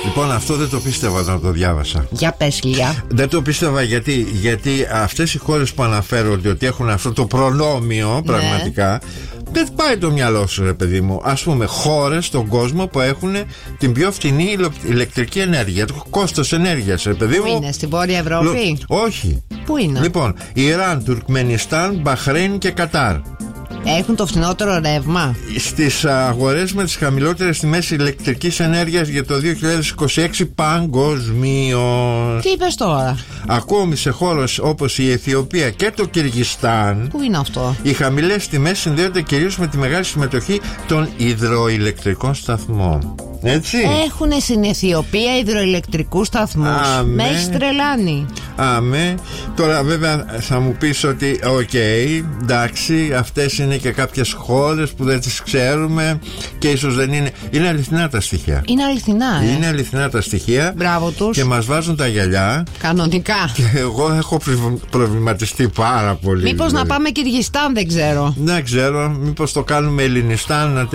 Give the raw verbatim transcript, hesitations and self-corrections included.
Λοιπόν, αυτό δεν το πίστευα όταν το διάβασα. Για πες, Λιά. Δεν το πίστευα γιατί, γιατί αυτές οι χώρες που αναφέρονται ότι έχουν αυτό το προνόμιο πραγματικά, ναι, δεν πάει το μυαλό σου, ρε παιδί μου. Ας πούμε, χώρες στον κόσμο που έχουν την πιο φτηνή ηλεκτρική ενέργεια, το κόστος ενέργειας, ρε παιδί μου. Πού είναι, στην Βόρεια Ευρώπη? Λο... Όχι. Πού είναι? Λοιπόν, Ιράν, Τουρκμενιστάν, Μπαχρέιν και Κατάρ. Έχουν το φθηνότερο ρεύμα. Στις αγορές με τις χαμηλότερες τιμές ηλεκτρικής ενέργειας για το δύο χιλιάδες είκοσι έξι παγκοσμίως. Τι είπες τώρα? Ακόμη σε χώρες όπως η Αιθιοπία και το Κυργιστάν. Πού είναι αυτό? Οι χαμηλές τιμές συνδέονται κυρίως με τη μεγάλη συμμετοχή των υδροηλεκτρικών σταθμών. Έτσι. Έχουνε στην Αιθιοπία υδροηλεκτρικούς σταθμούς. Με έχεις τρελάνει. Αμέ. Τώρα βέβαια θα μου πεις ότι οκ, okay, εντάξει, αυτές είναι και κάποιες χώρες που δεν τις ξέρουμε και ίσως δεν είναι. Είναι αληθινά τα στοιχεία. Είναι αληθινά, ε? Είναι αληθινά τα στοιχεία. Μπράβο τους. Και μας βάζουν τα γυαλιά. Κανονικά. Και εγώ έχω προβληματιστεί πάρα πολύ. Μήπως δηλαδή. να πάμε Κυργιστάν, δεν ξέρω. Δεν ξέρω, μήπως το κάνουμε Ελληνιστάν.